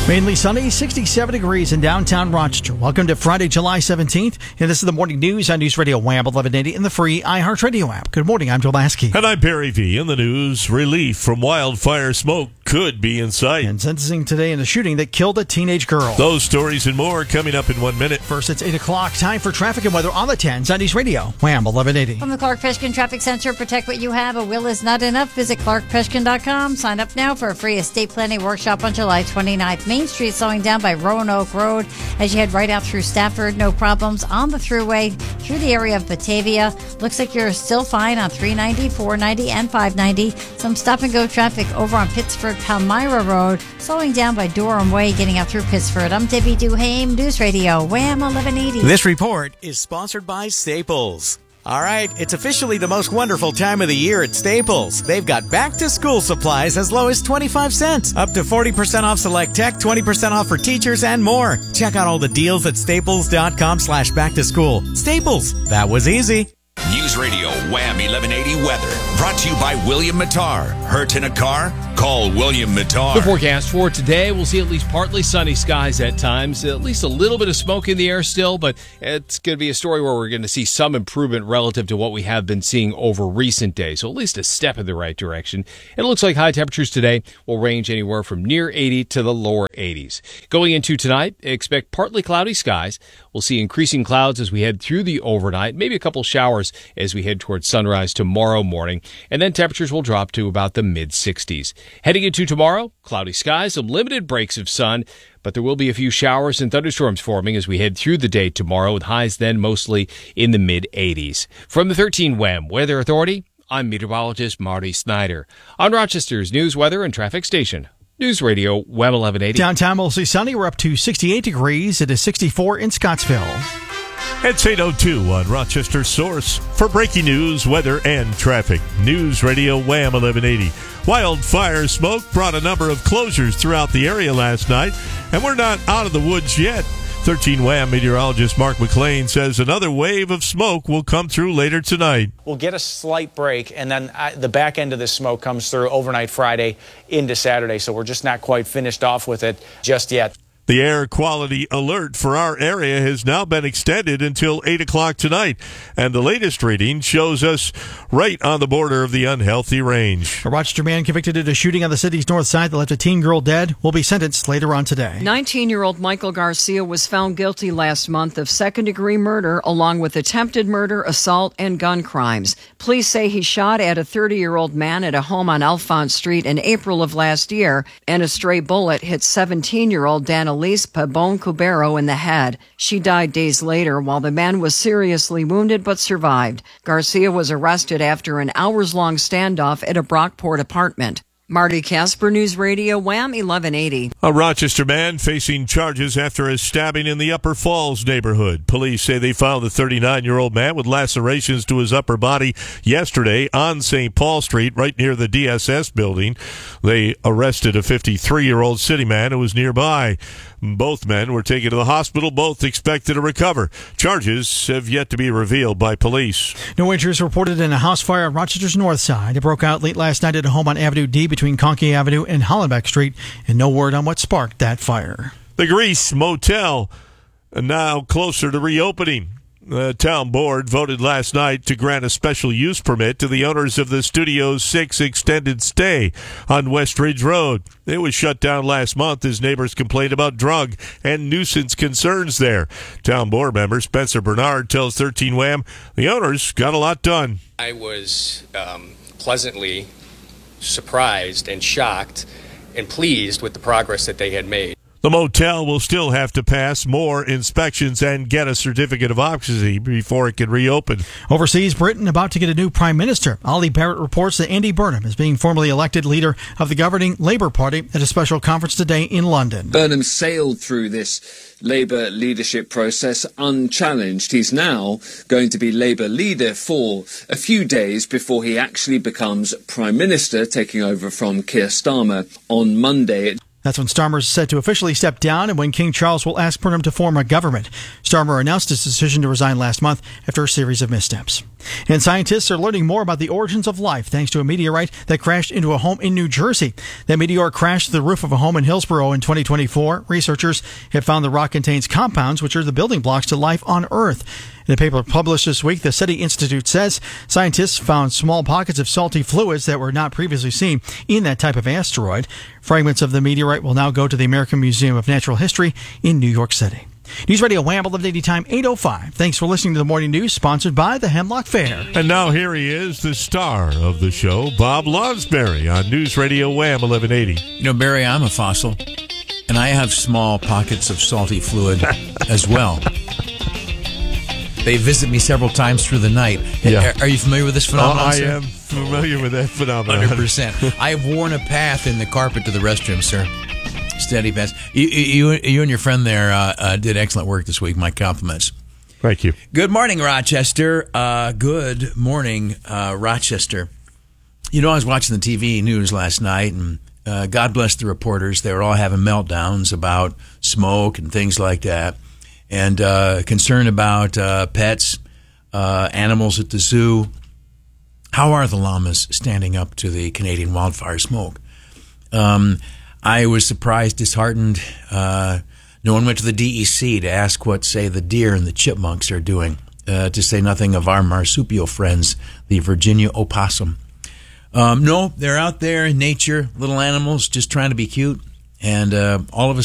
Mainly sunny, 67 degrees in downtown Rochester. Welcome to Friday, July 17th. And this is the morning news on News Radio Wham 1180 and the free iHeartRadio app. Good morning, I'm Joe Lasky. And I'm Barry V. In the news, relief from wildfire smoke could be in sight. And sentencing today in the shooting that killed a teenage girl. Those stories and more coming up in 1 minute. First, it's 8 o'clock. Time for traffic and weather on the 10s on News Radio Wham 1180. From the Clark Peshkin Traffic Center, protect what you have. A will is not enough. Visit clarkpeshkin.com. Sign up now for a free estate planning workshop on July 29th. Main Street slowing down by Roanoke Road as you head right out through Stafford. No problems on the thruway through the area of Batavia. Looks like you're still fine on 390, 490, and 590. Some stop-and-go traffic over on Pittsford Palmyra Road, slowing down by Durham Way, getting out through Pittsford. I'm Debbie Duhame, News Radio Wham 1180. This report is sponsored by Staples. All right, it's officially the most wonderful time of the year at Staples. They've got back-to-school supplies as low as 25 cents, up to 40% off select tech, 20% off for teachers, and more. Check out all the deals at staples.com/back-to-school. Staples, that was easy. News Radio Wham 1180 weather brought to you by William Mattar. Hurt in a car? Call William Mattar. The forecast for today, we'll see at least partly sunny skies at times, at least a little bit of smoke in the air still, but it's going to be a story where we're going to see some improvement relative to what we have been seeing over recent days. So at least a step in the right direction. And it looks like high temperatures today will range anywhere from near 80 to the lower 80s. Going into tonight, expect partly cloudy skies. We'll see increasing clouds as we head through the overnight, maybe a couple showers as we head towards sunrise tomorrow morning, and then temperatures will drop to about the mid-60s. Heading into tomorrow, cloudy skies, some limited breaks of sun, but there will be a few showers and thunderstorms forming as we head through the day tomorrow, with highs then mostly in the mid-80s. From the 13 WHAM Weather Authority, I'm meteorologist Marty Snyder on Rochester's news, weather, and traffic station. News Radio Wham 1180. Downtown mostly sunny. We're up to 68 degrees. It is 64 in Scottsville. It's 8:02 on Rochester's source for breaking news, weather, and traffic. News Radio Wham 1180. Wildfire smoke brought a number of closures throughout the area last night, and we're not out of the woods yet. 13 WHAM meteorologist Mark McLean says another wave of smoke will come through later tonight. We'll get a slight break, and then the back end of this smoke comes through overnight Friday into Saturday, so we're just not quite finished off with it just yet. The air quality alert for our area has now been extended until 8 o'clock tonight, and the latest reading shows us right on the border of the unhealthy range. A Rochester man convicted of a shooting on the city's north side that left a teen girl dead will be sentenced later on today. 19-year-old Michael Garcia was found guilty last month of second-degree murder, along with attempted murder, assault, and gun crimes. Police say he shot at a 30-year-old man at a home on Alphonse Street in April of last year, and a stray bullet hit 17-year-old Danilise Pabon-Cubero in the head. She died days later, while the man was seriously wounded but survived. Garcia was arrested after an hours-long standoff at a Brockport apartment. Marty Casper, News Radio Wham 1180. A Rochester man facing charges after a stabbing in the Upper Falls neighborhood. Police say they found the 39-year-old man with lacerations to his upper body yesterday on St. Paul Street, right near the DSS building. They arrested a 53-year-old city man who was nearby. Both men were taken to the hospital, both expected to recover. Charges have yet to be revealed by police. No injuries reported in a house fire on Rochester's north side. It broke out late last night at a home on Avenue D between Conkey Avenue and Hollenbeck Street, and no word on what sparked that fire. The Greece Motel now closer to reopening. The town board voted last night to grant a special use permit to the owners of the Studio 6 extended stay on West Ridge Road. It was shut down last month as neighbors complained about drug and nuisance concerns there. Town board member Spencer Bernard tells 13 WHAM the owners got a lot done. I was pleasantly surprised and shocked and pleased with the progress that they had made. The motel will still have to pass more inspections and get a certificate of occupancy before it can reopen. Overseas, Britain about to get a new prime minister. Ollie Barrett reports that Andy Burnham is being formally elected leader of the governing Labour Party at a special conference today in London. Burnham sailed through this Labour leadership process unchallenged. He's now going to be Labour leader for a few days before he actually becomes prime minister, taking over from Keir Starmer on Monday. That's when Starmer is set to officially step down and when King Charles will ask for him to form a government. Starmer announced his decision to resign last month after a series of missteps. And scientists are learning more about the origins of life thanks to a meteorite that crashed into a home in New Jersey. That meteor crashed to the roof of a home in Hillsborough in 2024. Researchers have found the rock contains compounds which are the building blocks to life on Earth. In a paper published this week, the SETI Institute says scientists found small pockets of salty fluids that were not previously seen in that type of asteroid. Fragments of the meteorite will now go to the American Museum of Natural History in New York City. News Radio Wham, 1180 time, 8:05. Thanks for listening to the morning news, sponsored by the Hemlock Fair. And now here he is, the star of the show, Bob Lonsberry, on News Radio Wham 1180. You know, Barry, I'm a fossil, and I have small pockets of salty fluid as well. They visit me several times through the night. Yeah. Are you familiar with this phenomenon, I sir? am familiar with that phenomenon. 100%. I have worn a path in the carpet to the restroom, sir. Steady pass. You and your friend there did excellent work this week. My compliments. Thank you. Good morning, Rochester. Good morning, Rochester. You know, I was watching the TV news last night, and God bless the reporters. They were all having meltdowns about smoke and things like that, and concern about pets, animals at the zoo. How are the llamas standing up to the Canadian wildfire smoke? I was surprised, disheartened. No one went to the DEC to ask what, say, the deer and the chipmunks are doing, to say nothing of our marsupial friends, the Virginia opossum. No, they're out there in nature, little animals just trying to be cute, and all of a